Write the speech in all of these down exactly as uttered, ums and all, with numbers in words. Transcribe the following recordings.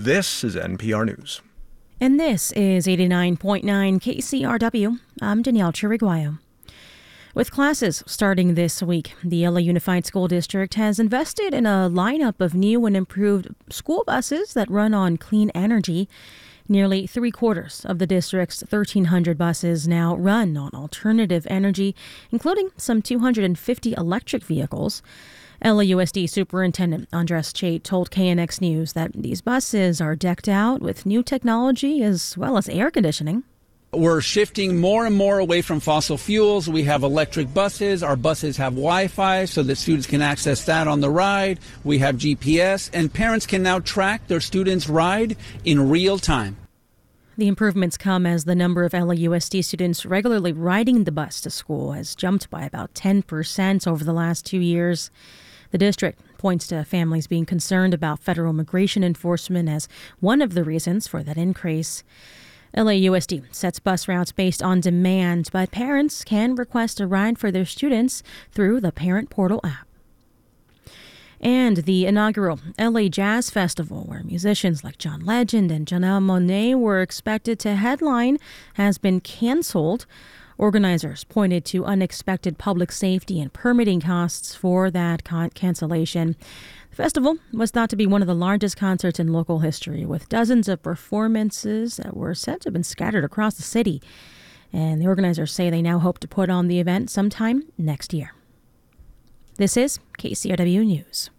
This is N P R News. And this is eighty-nine point nine K C R W. I'm Danielle Chiriguayo. With classes starting this week, the L A Unified School District has invested in a lineup of new and improved school buses that run on clean energy. Nearly three quarters of the district's thirteen hundred buses now run on alternative energy, including some two hundred fifty electric vehicles. L A U S D Superintendent Andres Chait told K N X News that these buses are decked out with new technology as well as air conditioning. We're shifting more and more away from fossil fuels. We have electric buses. Our buses have Wi-Fi so that students can access that on the ride. We have G P S, and parents can now track their students' ride in real time. The improvements come as the number of L A U S D students regularly riding the bus to school has jumped by about ten percent over the last two years. The district points to families being concerned about federal immigration enforcement as one of the reasons for that increase. L A U S D sets bus routes based on demand, but parents can request a ride for their students through the Parent Portal app. And the inaugural L A Jazz Festival, where musicians like John Legend and Janelle Monáe were expected to headline, has been canceled. Organizers pointed to unexpected public safety and permitting costs for that con- cancellation. The festival was thought to be one of the largest concerts in local history, with dozens of performances that were said to have been scattered across the city. And the organizers say they now hope to put on the event sometime next year. This is K C R W News.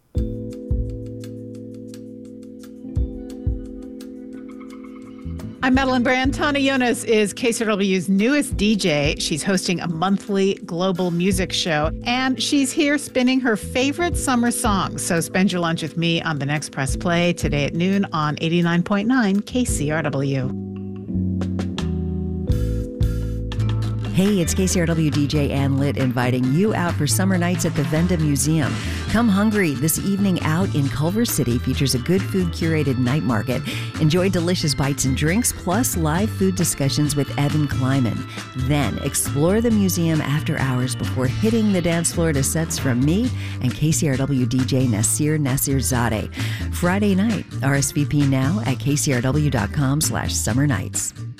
I'm Madeline Brand. Tana Yonas is K C R W's newest D J. She's hosting a monthly global music show, and she's here spinning her favorite summer songs. So spend your lunch with me on The Next Press Play today at noon on eighty-nine point nine K C R W. Hey, it's K C R W D J Ann Litt inviting you out for summer nights at the Venda Museum. Come hungry. This evening out in Culver City features a good food curated night market. Enjoy delicious bites and drinks, plus live food discussions with Evan Kleiman. Then explore the museum after hours before hitting the dance floor to sets from me and K C R W D J Nasir Nasirzadeh. Friday night, R S V P now at kcrw.com slash summer nights.